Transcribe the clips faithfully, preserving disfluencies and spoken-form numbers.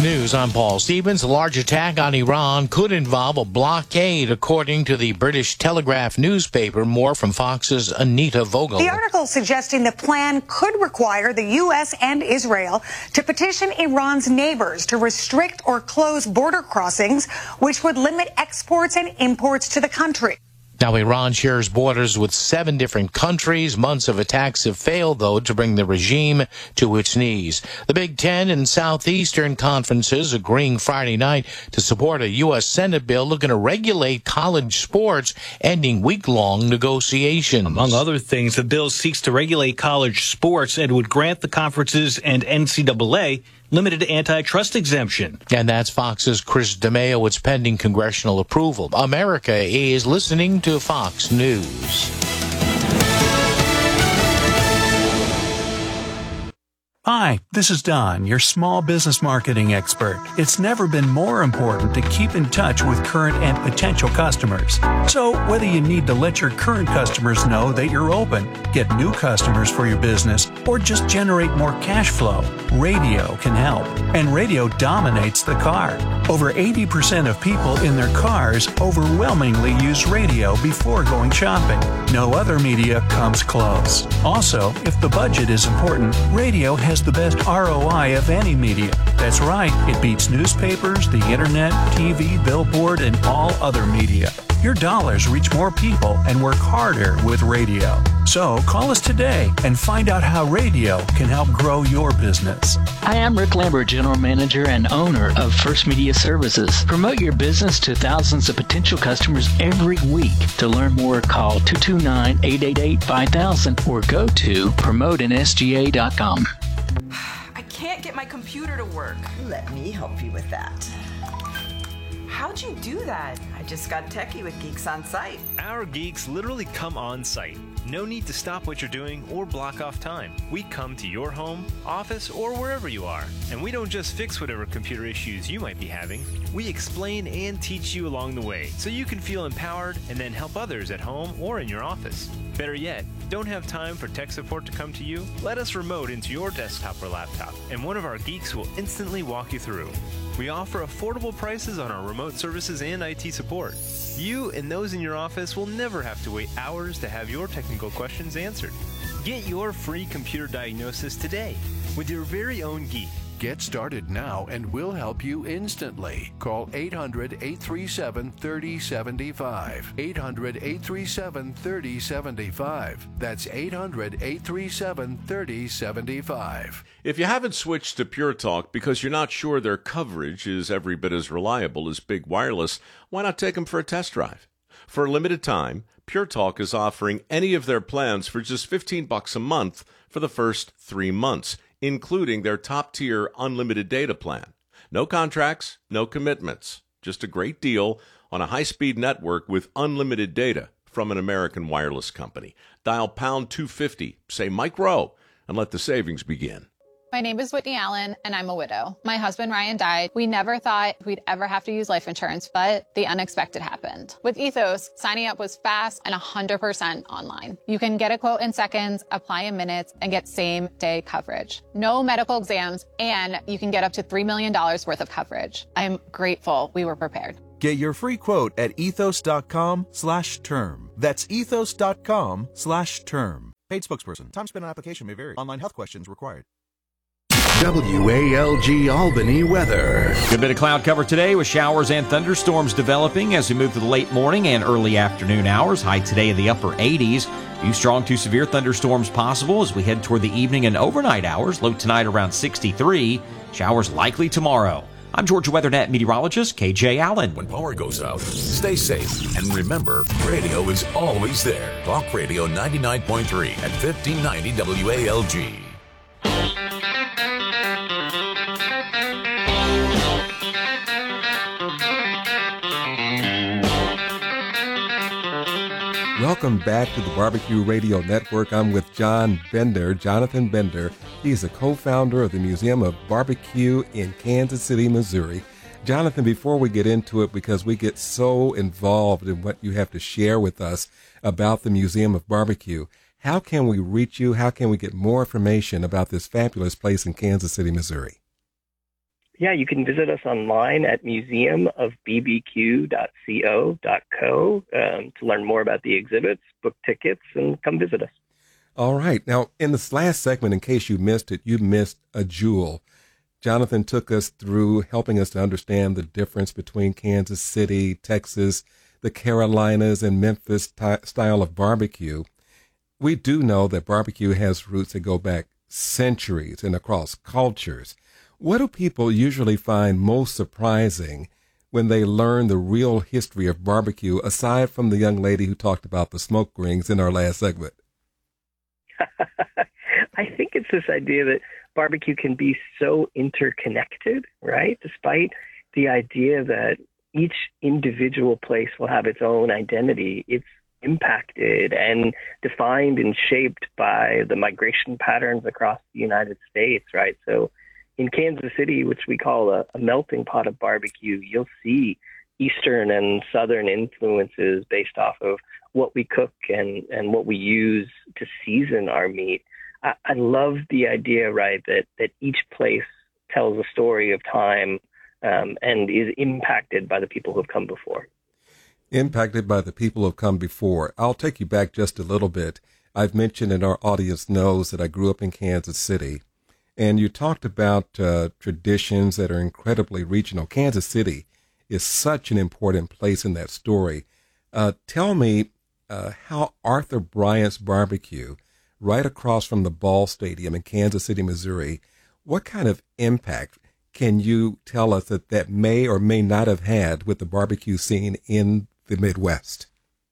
News, I'm Paul Stevens. A large attack on Iran could involve a blockade, according to the British Telegraph newspaper. More from Fox's Anita Vogel. The article suggesting the plan could require the U S and Israel to petition Iran's neighbors to restrict or close border crossings, which would limit exports and imports to the country. Now, Iran shares borders with seven different countries. Months of attacks have failed, though, to bring the regime to its knees. The Big Ten and Southeastern conferences agreeing Friday night to support a U S Senate bill looking to regulate college sports, ending week-long negotiations. Among other things, the bill seeks to regulate college sports and would grant the conferences and N C double A limited antitrust exemption. And that's Fox's Chris DeMeo. It's pending congressional approval. America is listening to Fox News. Hi, this is Don, your small business marketing expert. It's never been more important to keep in touch with current and potential customers. So, whether you need to let your current customers know that you're open, get new customers for your business, or just generate more cash flow, radio can help. And radio dominates the car. Over eighty percent of people in their cars overwhelmingly use radio before going shopping. No other media comes close. Also, if the budget is important, radio has the best R O I of any media. That's right, it beats newspapers, the internet, T V, billboard, and all other media. Your dollars reach more people and work harder with radio. So call us today and find out how radio can help grow your business. Hi, I'm Rick Lambert, General Manager and owner of First Media Services. Promote your business to thousands of potential customers every week. To learn more, call two two nine, eight eight eight, five thousand or go to promote n s g a dot com. I can't get my computer to work. Let me help you with that. How'd you do that? I just got techie with Geeks on Site. Our geeks literally come on site. No need to stop what you're doing or block off time. We come to your home, office, or wherever you are. And we don't just fix whatever computer issues you might be having. We explain and teach you along the way so you can feel empowered and then help others at home or in your office. Better yet, don't have time for tech support to come to you? Let us remote into your desktop or laptop, and one of our geeks will instantly walk you through. We offer affordable prices on our remote services and I T support. You and those in your office will never have to wait hours to have your technical questions answered. Get your free computer diagnosis today with your very own geek. Get started now and we'll help you instantly. Call eight hundred, eight three seven, three oh seven five. eight hundred, eight three seven, three oh seven five. That's eight hundred, eight three seven, three oh seven five. If you haven't switched to Pure Talk because you're not sure their coverage is every bit as reliable as Big Wireless, why not take them for a test drive? For a limited time, Pure Talk is offering any of their plans for just fifteen bucks a month for the first three months. Including their top-tier unlimited data plan. No contracts, no commitments. Just a great deal on a high-speed network with unlimited data from an American wireless company. Dial pound two fifty, say Mike Rowe, and let the savings begin. My name is Whitney Allen, and I'm a widow. My husband, Ryan, died. We never thought we'd ever have to use life insurance, but the unexpected happened. With Ethos, signing up was fast and one hundred percent online. You can get a quote in seconds, apply in minutes, and get same-day coverage. No medical exams, and you can get up to three million dollars worth of coverage. I'm grateful we were prepared. Get your free quote at ethos.com slash term. That's ethos.com slash term. Paid spokesperson. Time spent on application may vary. Online health questions required. W A L G Albany weather. Good bit of cloud cover today with showers and thunderstorms developing as we move to the late morning and early afternoon hours. High today in the upper eighties. Few strong to severe thunderstorms possible as we head toward the evening and overnight hours. Low tonight around sixty-three. Showers likely tomorrow. I'm Georgia WeatherNet meteorologist K J Allen. When power goes out, stay safe. And remember, radio is always there. Talk Radio ninety-nine point three at fifteen ninety W A L G. Welcome back to the Barbecue Radio Network. I'm with John Bender, Jonathan Bender. He's the co-founder of the Museum of Barbecue in Kansas City, Missouri. Jonathan, before we get into it, because we get so involved in what you have to share with us about the Museum of Barbecue, how can we reach you? How can we get more information about this fabulous place in Kansas City, Missouri? yeah, you can visit us online at museum of b b q dot co dot co um, to learn more about the exhibits, book tickets, and come visit us. All right. Now, in this last segment, in case you missed it, you missed a jewel. Jonathan took us through helping us to understand the difference between Kansas City, Texas, the Carolinas, and Memphis ty- style of barbecue. We do know that barbecue has roots that go back centuries and across cultures. What do people usually find most surprising when they learn the real history of barbecue, aside from the young lady who talked about the smoke rings in our last segment? I think it's this idea that barbecue can be so interconnected, right? Despite the idea that each individual place will have its own identity, it's impacted and defined and shaped by the migration patterns across the United States, right? So in Kansas City, which we call a, a melting pot of barbecue, you'll see Eastern and Southern influences based off of what we cook and, and what we use to season our meat. I, I love the idea, right, that, that each place tells a story of time um, and is impacted by the people who have come before. Impacted by the people who have come before. I'll take you back just a little bit. I've mentioned, and our audience knows, that I grew up in Kansas City. And you talked about uh, traditions that are incredibly regional. Kansas City is such an important place in that story. Uh, tell me uh, how Arthur Bryant's Barbecue, right across from the Ball Stadium in Kansas City, Missouri, what kind of impact can you tell us that that may or may not have had with the barbecue scene in the Midwest?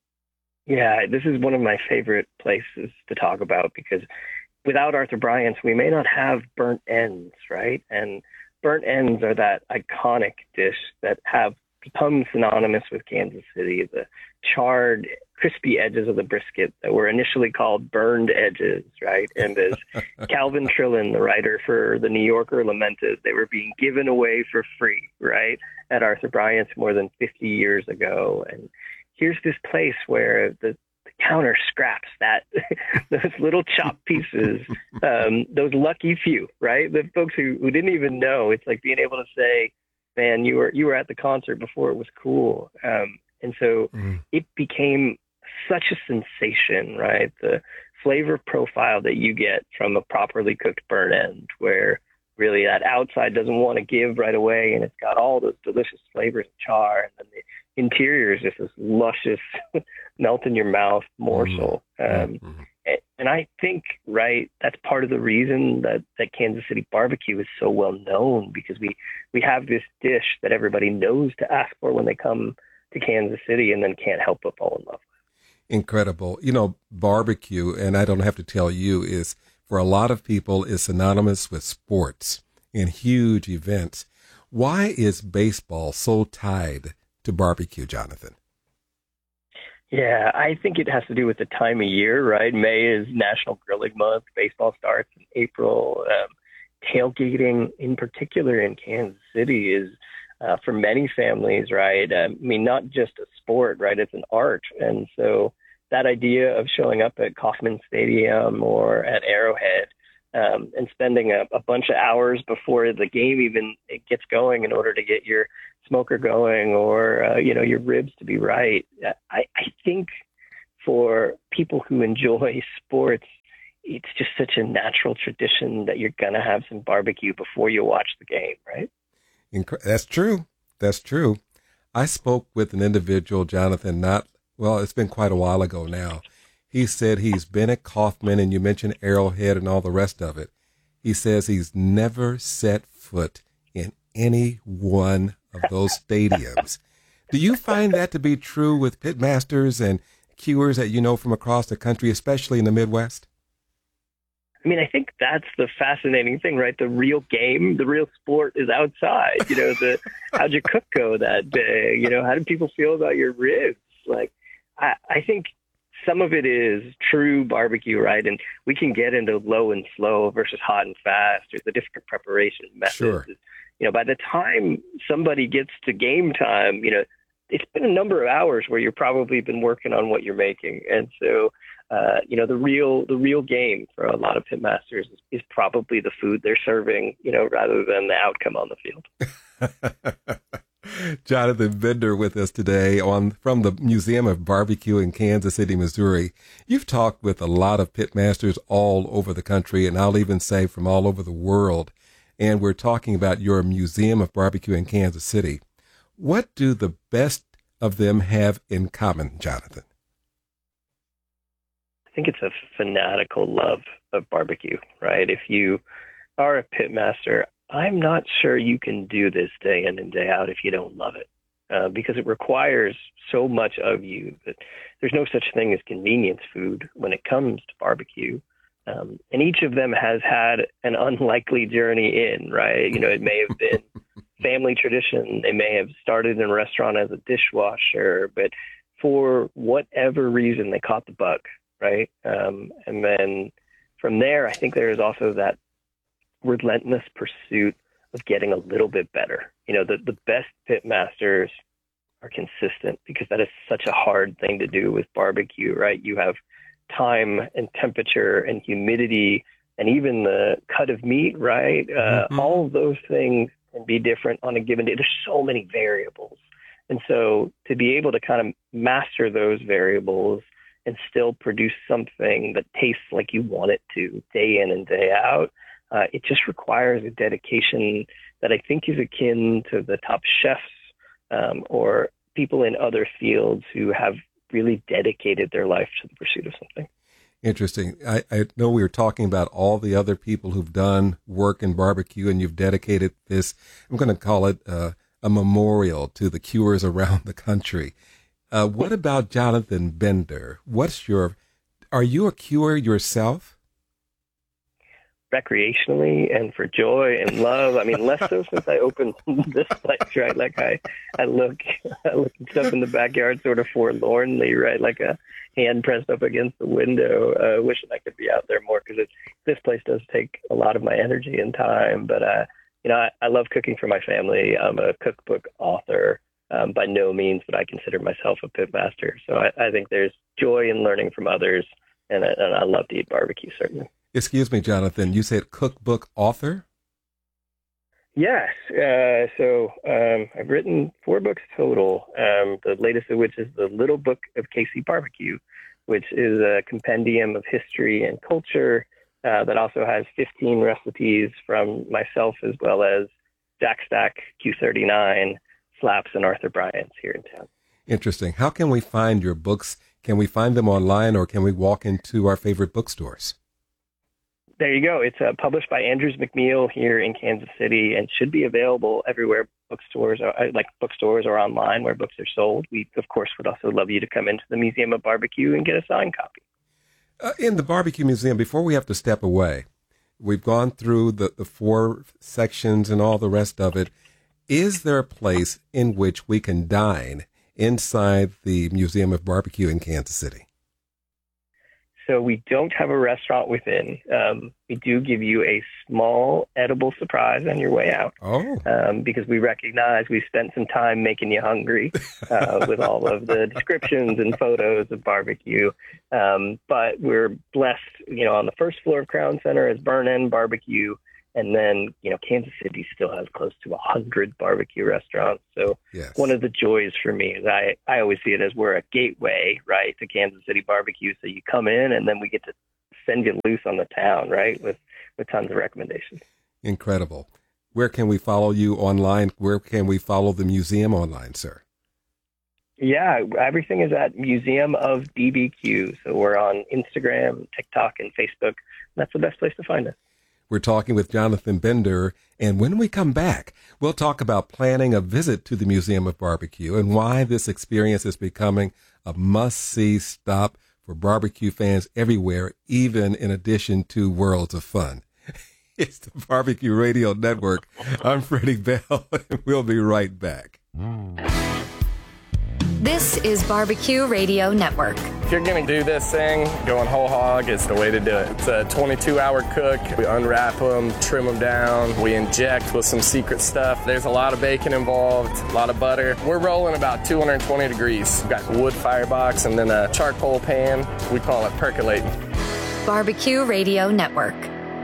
Yeah, this is one of my favorite places to talk about because without Arthur Bryant's, we may not have burnt ends, right? And burnt ends are that iconic dish that have become synonymous with Kansas City, the charred, crispy edges of the brisket that were initially called burned edges, right? And as Calvin Trillin, the writer for The New Yorker, lamented, they were being given away for free, right, at Arthur Bryant's more than fifty years ago. And here's this place where the counter scraps that those little chopped pieces, um, those lucky few, right? The folks who, who didn't even know. It's like being able to say, man, you were you were at the concert before it was cool. Um, and so mm. it became such a sensation, right? The flavor profile that you get from a properly cooked burnt end, where really that outside doesn't want to give right away, and it's got all those delicious flavors of char, and then the interior is just this luscious, melt in your mouth morsel. Mm-hmm. Um, mm-hmm. And I think, right, that's part of the reason that, that Kansas City barbecue is so well known, because we, we have this dish that everybody knows to ask for when they come to Kansas City and then can't help but fall in love with. Incredible. You know, barbecue, and I don't have to tell you, is for a lot of people is synonymous with sports and huge events. Why is baseball so tied to barbecue, Jonathan? Yeah, I think it has to do with the time of year, right? May is National Grilling Month. Baseball starts in April. Um, tailgating, in particular in Kansas City, is uh, for many families, right? I mean, not just a sport, right? It's an art. And so that idea of showing up at Kauffman Stadium or at Arrowhead um, and spending a, a bunch of hours before the game even it gets going in order to get your smoker going or, uh, you know, your ribs to be right. I, I think for people who enjoy sports, it's just such a natural tradition that you're going to have some barbecue before you watch the game, right? That's true. That's true. I spoke with an individual, Jonathan, not, well, it's been quite a while ago now. He said he's been at Kauffman, and you mentioned Arrowhead and all the rest of it. He says he's never set foot in any one of those stadiums. Do you find that to be true with pitmasters and cuers that you know from across the country, especially in the Midwest? I mean, I think that's the fascinating thing, right? The real game, the real sport is outside. You know, the how'd your cook go that day? You know, how did people feel about your ribs? Like, I, I think some of it is true barbecue, right? And we can get into low and slow versus hot and fast, or the different preparation methods. Sure. You know, by the time somebody gets to game time, you know, it's been a number of hours where you've probably been working on what you're making. And so uh, you know, the real the real game for a lot of pitmasters is, is probably the food they're serving, you know, rather than the outcome on the field. Jonathan Bender with us today on from the Museum of Barbecue in Kansas City, Missouri. You've talked with a lot of pitmasters all over the country, and I'll even say from all over the world. And we're talking about your Museum of Barbecue in Kansas City. What do the best of them have in common, Jonathan? I think it's a fanatical love of barbecue, right? If you are a pitmaster, I'm not sure you can do this day in and day out if you don't love it, uh, because it requires so much of you that there's no such thing as convenience food when it comes to barbecue. Um, and each of them has had an unlikely journey in, right? You know, it may have been family tradition. They may have started in a restaurant as a dishwasher, but for whatever reason, they caught the bug, right? Um, and then from there, I think there is also that relentless pursuit of getting a little bit better. You know, the, the best pitmasters are consistent because that is such a hard thing to do with barbecue, right? You have time and temperature and humidity and even the cut of meat, right? Uh, mm-hmm. All of those things can be different on a given day. There's so many variables. And so to be able to kind of master those variables and still produce something that tastes like you want it to day in and day out, Uh, it just requires a dedication that I think is akin to the top chefs um, or people in other fields who have really dedicated their life to the pursuit of something. Interesting. I, I know we were talking about all the other people who've done work in barbecue, and you've dedicated this, I'm going to call it uh, a memorial to the cuers around the country. Uh, what about Jonathan Bender? What's your, are you a cuer yourself? Recreationally and for joy and love. I mean, less so since I opened this place, right? Like I, I look, I look at stuff in the backyard sort of forlornly, right? Like a hand pressed up against the window, uh, wishing I could be out there more because this place does take a lot of my energy and time. But, uh, you know, I, I love cooking for my family. I'm a cookbook author, um, by no means would I consider myself a pitmaster. So I, I think there's joy in learning from others, and, and I love to eat barbecue, certainly. Excuse me, Jonathan, you said cookbook author? Yes. Uh, so um, I've written four books total, um, the latest of which is the Little Book of K C Barbecue, which is a compendium of history and culture uh, that also has fifteen recipes from myself as well as Jack Stack, Q thirty-nine, Slaps, and Arthur Bryant's here in town. Interesting. How can we find your books? Can we find them online, or can we walk into our favorite bookstores? There you go. It's uh, published by Andrews McMeel here in Kansas City and should be available everywhere bookstores are, like bookstores or online where books are sold. We, of course, would also love you to come into the Museum of Barbecue and get a signed copy. Uh, in the Barbecue Museum, before we have to step away, we've gone through the, the four sections and all the rest of it. Is there a place in which we can dine inside the Museum of Barbecue in Kansas City? So we don't have a restaurant within. Um, we do give you a small edible surprise on your way out. Oh. Um, because we recognize we spent some time making you hungry uh, with all of the descriptions and photos of barbecue. Um, but we're blessed, you know, on the first floor of Crown Center is Burn End Barbecue. And then, you know, Kansas City still has close to one hundred barbecue restaurants. So yes. One of the joys for me is I, I always see it as we're a gateway, right, to Kansas City barbecue. So you come in and then we get to send you loose on the town, right, with, with tons of recommendations. Incredible. Where can we follow you online? Where can we follow the museum online, sir? Yeah, everything is at Museum of B B Q. So we're on Instagram, TikTok, and Facebook. That's the best place to find us. We're talking with Jonathan Bender, and when we come back, we'll talk about planning a visit to the Museum of Barbecue and why this experience is becoming a must-see stop for barbecue fans everywhere, even in addition to Worlds of Fun. It's the Barbecue Radio Network. I'm Freddie Bell, and we'll be right back. Mm. This is Barbecue Radio Network. If you're going to do this thing, going whole hog is the way to do it. It's a twenty-two hour cook. We unwrap them, trim them down. We inject with some secret stuff. There's a lot of bacon involved, a lot of butter. We're rolling about two hundred twenty degrees. We've got a wood firebox and then a charcoal pan. We call it percolating. Barbecue Radio Network.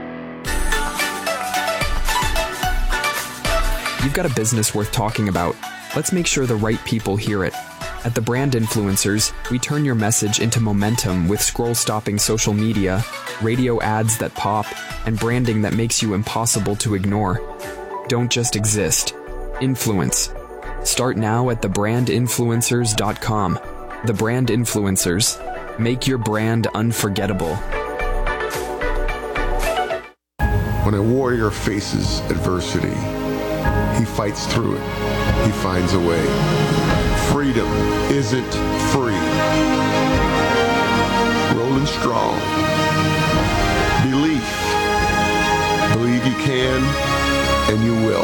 You've got a business worth talking about. Let's make sure the right people hear it. At The Brand Influencers, we turn your message into momentum with scroll-stopping social media, radio ads that pop, and branding that makes you impossible to ignore. Don't just exist. Influence. Start now at the brand influencers dot com. The Brand Influencers. Make your brand unforgettable. When a warrior faces adversity, he fights through it. He finds a way. Freedom isn't free. Rolling strong. Belief. Believe you can, and you will.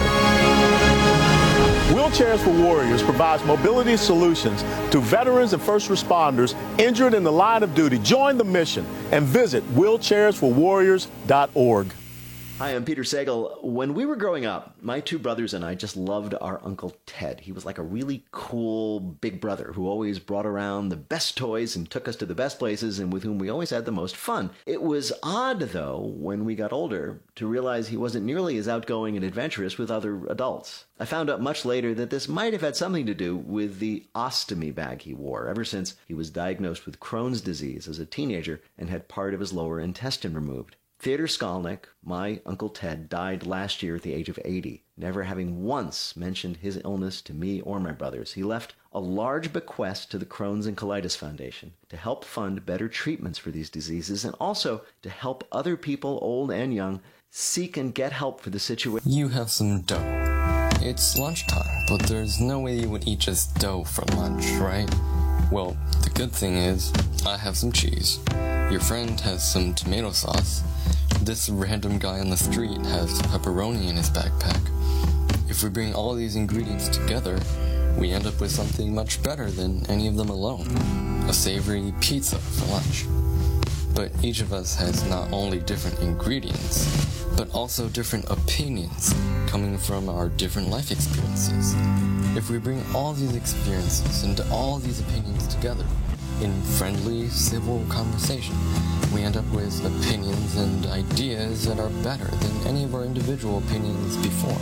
Wheelchairs for Warriors provides mobility solutions to veterans and first responders injured in the line of duty. Join the mission and visit wheelchairs for warriors dot org. Hi, I'm Peter Sagal. When we were growing up, my two brothers and I just loved our Uncle Ted. He was like a really cool big brother who always brought around the best toys and took us to the best places and with whom we always had the most fun. It was odd, though, when we got older, to realize he wasn't nearly as outgoing and adventurous with other adults. I found out much later that this might have had something to do with the ostomy bag he wore ever since he was diagnosed with Crohn's disease as a teenager and had part of his lower intestine removed. Theodor Skolnick, my Uncle Ted, died last year at the age of eighty, never having once mentioned his illness to me or my brothers. He left a large bequest to the Crohn's and Colitis Foundation to help fund better treatments for these diseases and also to help other people, old and young, seek and get help for the situation. You have some dough. It's lunchtime, but there's no way you would eat just dough for lunch, right? Well, the good thing is, I have some cheese. Your friend has some tomato sauce. This random guy on the street has pepperoni in his backpack. If we bring all these ingredients together, we end up with something much better than any of them alone. A savory pizza for lunch. But each of us has not only different ingredients, but also different opinions coming from our different life experiences. If we bring all these experiences and all these opinions together in friendly, civil conversation, we end up with opinions and ideas that are better than any of our individual opinions before.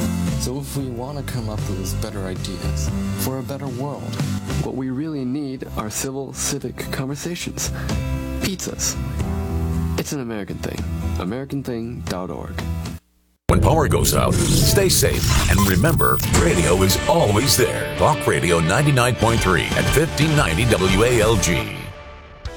So if we want to come up with better ideas for a better world, what we really need are civil, civic conversations. Pizzas. It's an American thing. American thing dot org. When power goes out, stay safe. And remember, radio is always there. Talk Radio ninety-nine point three at fifteen ninety W A L G.